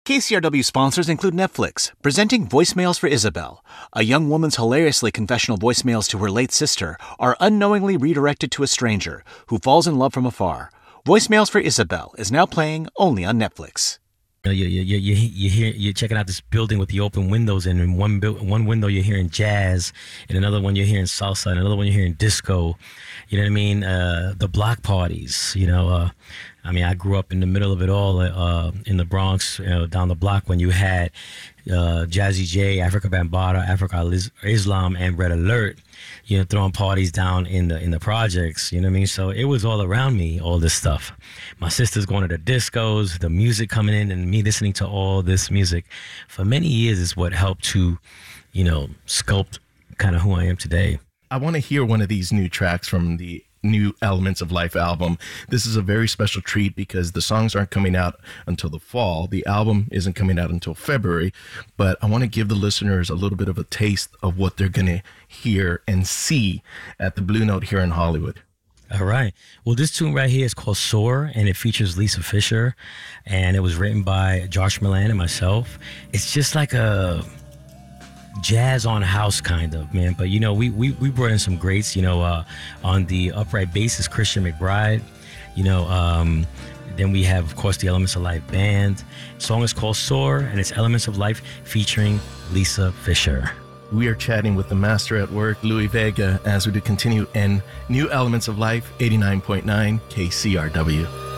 KCRW sponsors include Netflix, presenting Voicemails for Isabel. A young woman's hilariously confessional voicemails to her late sister are unknowingly redirected to a stranger who falls in love from afar. Voicemails for Isabel is now playing only on Netflix. You're checking out this building with the open windows, and in one window you're hearing jazz, in another one you're hearing salsa, and another one you're hearing disco. You know what I mean? The block parties. I grew up in the middle of it all, in the Bronx, down the block when you had Jazzy J, Africa Bambaataa, Africa Islam, and Red Alert, throwing parties down in the projects, you know what I mean? So it was all around me, all this stuff. My sister's going to the discos, the music coming in, and me listening to all this music for many years is what helped to, sculpt kind of who I am today. I want to hear one of these new tracks from the new Elements of Life album. This is a very special treat because the songs aren't coming out until the fall. The album isn't coming out until February, but I want to give the listeners a little bit of a taste of what they're going to hear and see at the Blue Note here in Hollywood. All right. Well, this tune right here is called Soar, and it features Lisa Fischer, and it was written by Josh Milan and myself. It's just like a jazz on house kind of, man. But we brought in some greats, on the upright bass is Christian McBride, then we have, of course, the Elements of Life band. The song is called Soar, and it's Elements of Life featuring Lisa Fischer. We are chatting with the master at work, Louie Vega, as we continue in New Elements of Life, 89.9 KCRW.